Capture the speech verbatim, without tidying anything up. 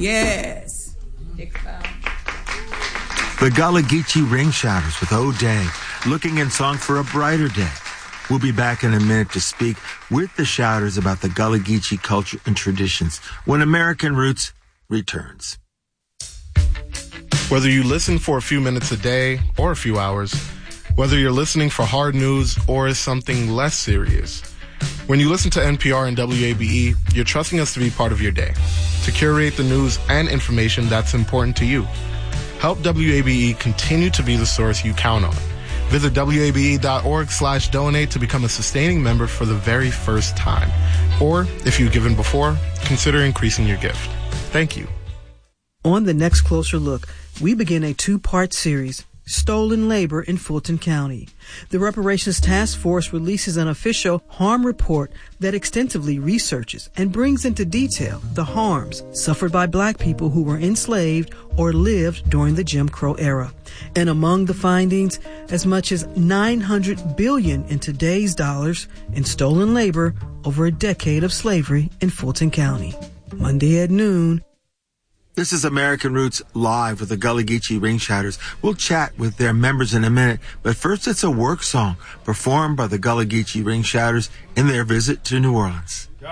Yes. The Gullah Geechee Ring Shouters with O'Day, looking in song for a brighter day. We'll be back in a minute to speak with the Shouters about the Gullah Geechee culture and traditions when American Roots returns. Whether you listen for a few minutes a day or a few hours, whether you're listening for hard news or something less serious, when you listen to N P R and W A B E, you're trusting us to be part of your day, to curate the news and information that's important to you. Help W A B E continue to be the source you count on. Visit W A B E dot org slash donate to become a sustaining member for the very first time. Or, if you've given before, consider increasing your gift. Thank you. On the next Closer Look, we begin a two-part series, Stolen Labor in Fulton County. The Reparations Task Force releases an official harm report that extensively researches and brings into detail the harms suffered by black people who were enslaved or lived during the Jim Crow era. And among the findings, as much as nine hundred billion dollars in today's dollars in stolen labor over a decade of slavery in Fulton County. Monday at noon. This is American Roots Live with the Gullah Geechee Ring Shouters. We'll chat with their members in a minute, but first it's a work song performed by the Gullah Geechee Ring Shouters in their visit to New Orleans.